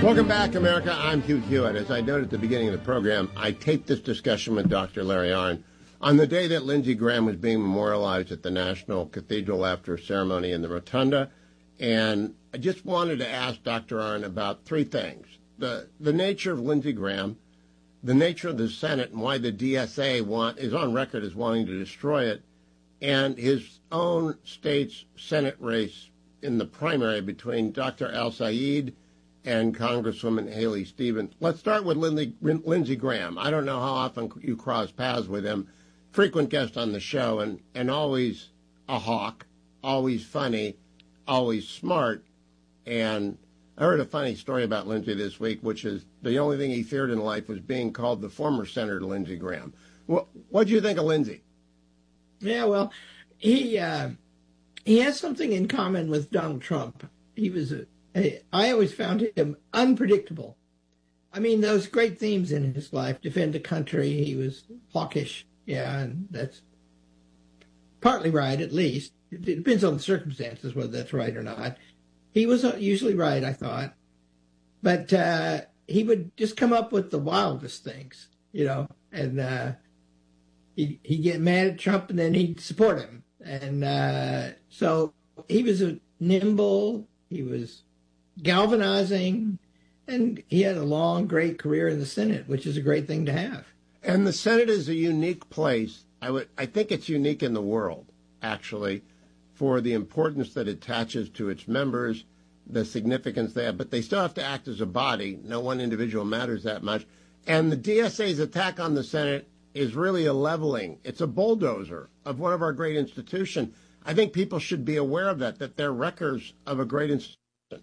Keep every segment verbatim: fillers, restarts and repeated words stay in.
Welcome back, America. I'm Hugh Hewitt. As I noted at the beginning of the program, I taped this discussion with Doctor Larry Arnn on the day that Lindsey Graham was being memorialized at the National Cathedral after a ceremony in the Rotunda. And I just wanted to ask Doctor Arnn about three things. The the nature of Lindsey Graham, the nature of the Senate and why the D S A want, is on record as wanting to destroy it, and his own state's Senate race in the primary between Doctor Al-Sayed and Congresswoman Haley Stevens. Let's start with Lindsey, Lindsey Graham. I don't know how often you cross paths with him. Frequent guest on the show, and, and always a hawk, always funny, always smart. And I heard a funny story about Lindsey this week, which is the only thing he feared in life was being called the former Senator Lindsey Graham. What what do you think of Lindsey? Yeah, well, he uh, he has something in common with Donald Trump. He was a, a I always found him unpredictable. I mean, those great themes in his life: defend the country. He was hawkish, yeah, and that's partly right, at least. It depends on the circumstances whether that's right or not. He was usually right, I thought, but uh, he would just come up with the wildest things, you know, and uh, he'd, he'd get mad at Trump and then he'd support him. And uh, so he was a nimble, he was galvanizing, and he had a long, great career in the Senate, which is a great thing to have. And the Senate is a unique place. I would, I think it's unique in the world, actually, for the importance that attaches to its members, the significance they have. But they still have to act as a body. No one individual matters that much. And the D S A's attack on the Senate is really a leveling. It's a bulldozer of one of our great institutions. I think people should be aware of that, that they're wreckers of a great institution.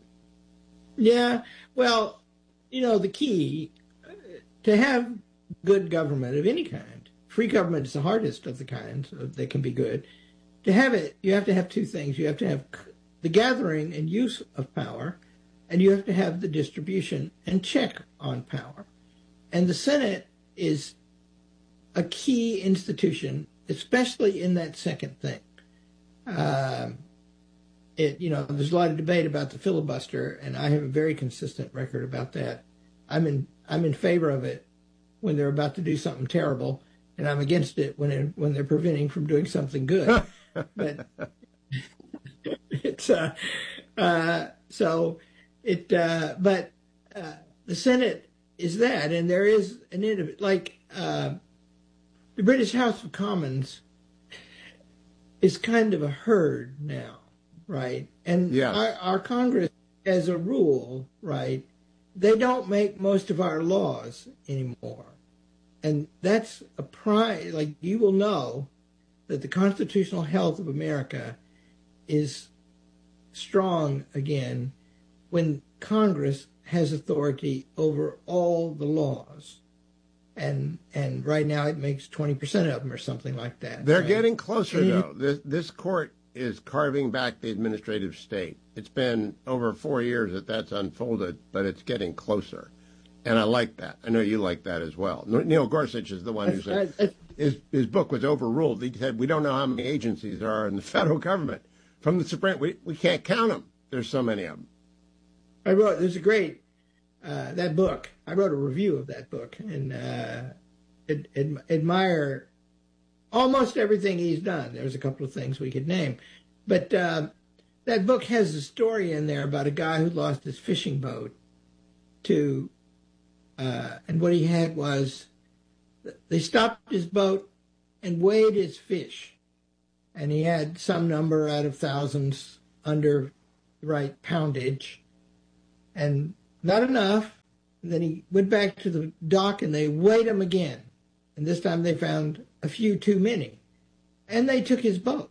Yeah, well, you know, the key to have good government of any kind, free government is the hardest of the kinds that can be good. To have it, you have to have two things. You have to have the gathering and use of power, and you have to have the distribution and check on power. And the Senate is a key institution, especially in that second thing. Um, it, you know, there's a lot of debate about the filibuster, and I have a very consistent record about that. I'm in, I'm in favor of it when they're about to do something terrible, and I'm against it when it, when they're preventing from doing something good. But it's uh, uh, so it. Uh, but uh, the Senate is that, and there is an individual like uh, the British House of Commons is kind of a herd now, right? And yeah. our, our Congress, as a rule, right, they don't make most of our laws anymore, and that's a prime. Like you will know that the constitutional health of America is strong again when Congress has authority over all the laws. And and right now it makes twenty percent of them or something like that. They're right? getting closer, and though. This, this court is carving back the administrative state. It's been over four years that that's unfolded, but it's getting closer. And I like that. I know you like that as well. Neil Gorsuch is the one who said I, I, his, his book was overruled. He said, we don't know how many agencies there are in the federal government. From the Supreme, we, we can't count them. There's so many of them. I wrote, there's a great, uh, that book, I wrote a review of that book and uh, ad, ad, admire almost everything he's done. There's a couple of things we could name. But uh, that book has a story in there about a guy who lost his fishing boat to Uh, and what he had was, they stopped his boat and weighed his fish. And he had some number out of thousands under the right poundage. And not enough. And then he went back to the dock and they weighed him again. And this time they found a few too many. And they took his boat.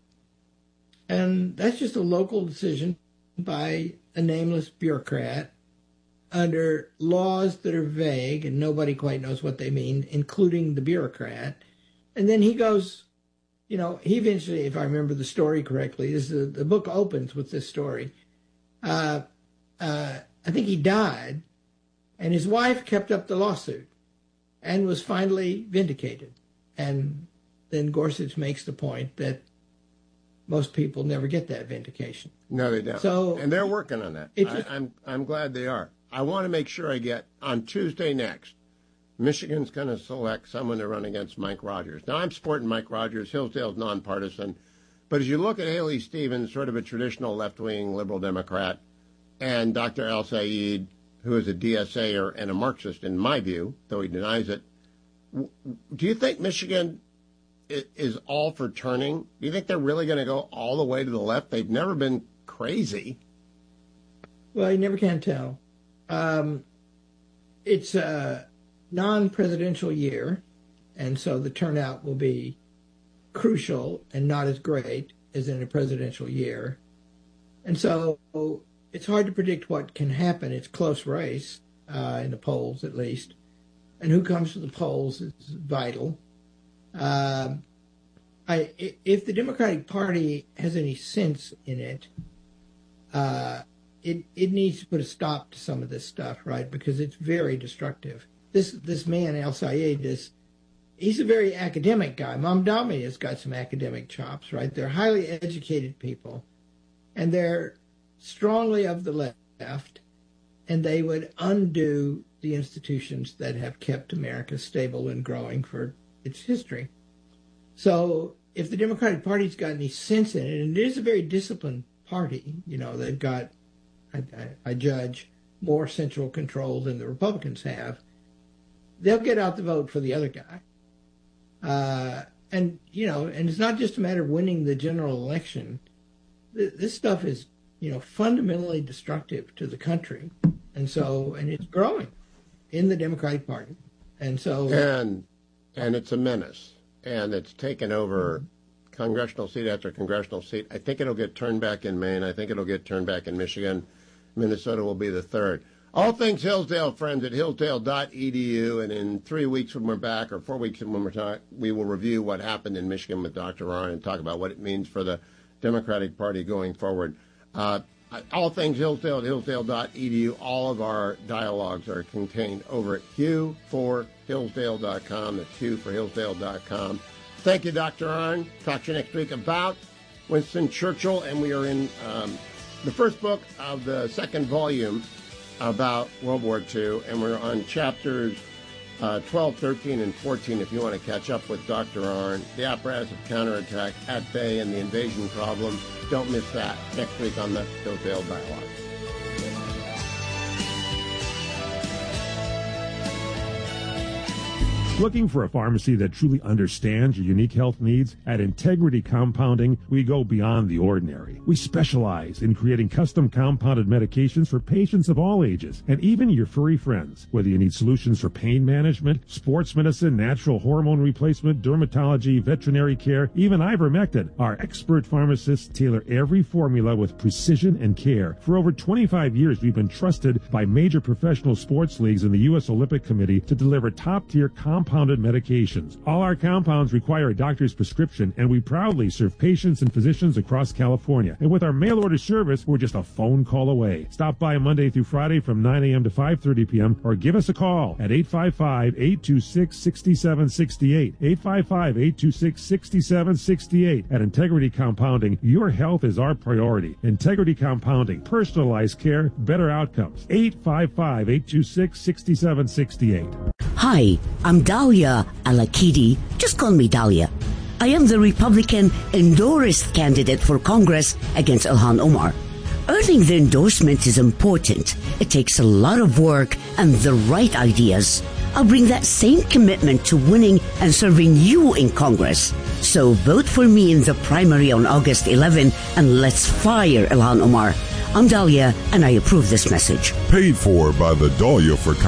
And that's just a local decision by a nameless bureaucrat under laws that are vague and nobody quite knows what they mean, including the bureaucrat. And then he goes, you know, he eventually, if I remember the story correctly, this is, the book opens with this story. Uh, uh, I think he died, and his wife kept up the lawsuit and was finally vindicated. And then Gorsuch makes the point that most people never get that vindication. No, they don't. So, and they're working on that. It, I, I'm I'm glad they are. I want to make sure I get, on Tuesday next, Michigan's going to select someone to run against Mike Rogers. Now, I'm supporting Mike Rogers. Hillsdale's nonpartisan. But as you look at Haley Stevens, sort of a traditional left-wing liberal Democrat, and Doctor El-Sayed, who is a D S A-er and a Marxist, in my view, though he denies it, do you think Michigan is all for turning? Do you think they're really going to go all the way to the left? They've never been crazy. Well, you never can tell. Um, it's a non-presidential year, and so the turnout will be crucial and not as great as in a presidential year. And so it's hard to predict what can happen. It's a close race, uh, in the polls at least. And who comes to the polls is vital. Uh, I, if the Democratic Party has any sense in it, uh, it it needs to put a stop to some of this stuff, right? Because it's very destructive. This this man, El-Sayed, is he's a very academic guy. Mamdani has got some academic chops, right? They're highly educated people, and they're strongly of the left, and they would undo the institutions that have kept America stable and growing for its history. So if the Democratic Party's got any sense in it, and it is a very disciplined party, you know, they've got, I, I, I judge, more central control than the Republicans have, they'll get out the vote for the other guy. Uh, and, you know, and it's not just a matter of winning the general election. This stuff is, you know, fundamentally destructive to the country. And so, and it's growing in the Democratic Party. And so. And, and it's a menace. And it's taken over congressional seat after congressional seat. I think it'll get turned back in Maine. I think it'll get turned back in Michigan. Minnesota will be the third. All things Hillsdale, friends, at hillsdale dot e d u. And in three weeks when we're back, or four weeks when we're talking, we will review what happened in Michigan with Doctor Arnn and talk about what it means for the Democratic Party going forward. Uh, all things Hillsdale at hillsdale dot e d u. All of our dialogues are contained over at hugh for hillsdale dot com. That's hugh for hillsdale dot com. Thank you, Doctor Arnn. Talk to you next week about Winston Churchill. And we are in um, the first book of the second volume about World War Two. And we're on chapters uh, twelve, thirteen, and fourteen if you want to catch up with Doctor Arnn. The apparatus of counterattack at bay and the invasion problem. Don't miss that next week on the Hillsdale Dialogue. Looking for a pharmacy that truly understands your unique health needs? At Integrity Compounding, we go beyond the ordinary. We specialize in creating custom compounded medications for patients of all ages, and even your furry friends. Whether you need solutions for pain management, sports medicine, natural hormone replacement, dermatology, veterinary care, even ivermectin, our expert pharmacists tailor every formula with precision and care. For over twenty-five years, we've been trusted by major professional sports leagues and the U S Olympic Committee to deliver top-tier compounded medications. All our compounds require a doctor's prescription, and we proudly serve patients and physicians across California. And with our mail-order service, we're just a phone call away. Stop by Monday through Friday from nine a.m. to five thirty p.m. or give us a call at eight five five, eight two six, six seven six eight. eight five five, eight two six, six seven six eight. At Integrity Compounding, your health is our priority. Integrity Compounding, personalized care, better outcomes. eight five five, eight two six, six seven six eight. Hi, I'm Dahlia Al-Akidi. Just call me Dahlia. I am the Republican endorsed candidate for Congress against Ilhan Omar. Earning the endorsement is important. It takes a lot of work and the right ideas. I'll bring that same commitment to winning and serving you in Congress. So vote for me in the primary on August eleventh and let's fire Ilhan Omar. I'm Dahlia and I approve this message. Paid for by the Dahlia for Congress